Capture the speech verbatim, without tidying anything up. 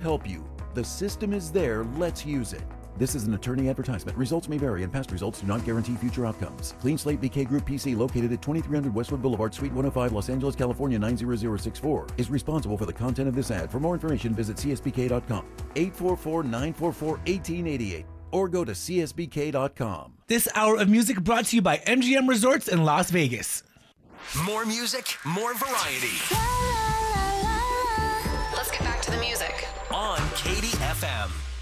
help you. The system is there, let's use it. This is an attorney advertisement. Results may vary and past results do not guarantee future outcomes. Clean Slate B K Group P C, located at twenty-three hundred Westwood Boulevard, Suite one oh five, Los Angeles, California nine zero zero six four, is responsible for the content of this ad. For more information, visit C S B K dot com, eight four four, nine four four, one eight eight eight, or go to C S B K dot com. This hour of music brought to you by M G M Resorts in Las Vegas. More music, more variety. Let's get back to the music. On K D F M.